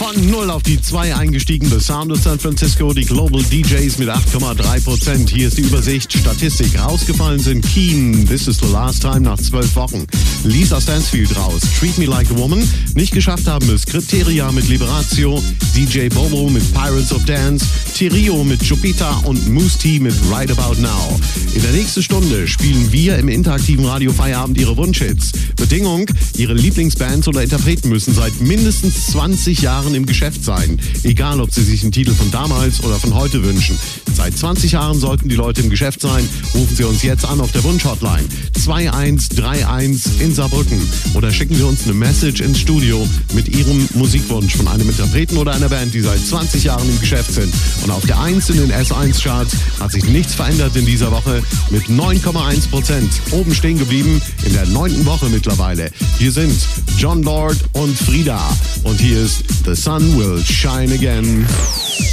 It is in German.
Von 0 auf die 2 eingestiegen, The Sound of San Francisco, die Global DJs mit 8,3%. Hier ist die Übersicht, Statistik. Rausgefallen sind Keen, This is the Last Time nach 12 Wochen. Lisa Stansfield raus, Treat Me Like a Woman. Nicht geschafft haben es Criteria mit Liberatio, DJ Bobo mit Pirates of Dance, Tirio mit Jupiter und Moose T mit Right About Now. In der nächsten Stunde spielen wir im interaktiven Radio Feierabend Ihre Wunschhits. Bedingung, Ihre Lieblingsbands oder Interpreten müssen seit mindestens 20 Jahren im Geschäft sein. Egal, ob Sie sich einen Titel von damals oder von heute wünschen. Seit 20 Jahren sollten die Leute im Geschäft sein. Rufen Sie uns jetzt an auf der Wunsch-Hotline 2131 in Saarbrücken oder schicken Sie uns eine Message ins Studio mit Ihrem Musikwunsch von einem Interpreten oder einer Band, die seit 20 Jahren im Geschäft sind. Und auf der 1 in den S1-Charts hat sich nichts verändert in dieser Woche mit 9,1%. Oben stehen geblieben in der 9. Woche mittlerweile. Hier sind Jon Lord und Frida. Und hier ist The Sun Will Shine Again.